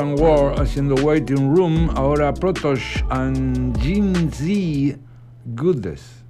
War haciendo Waiting Room, ahora Protosh and Jim Z, Goodness.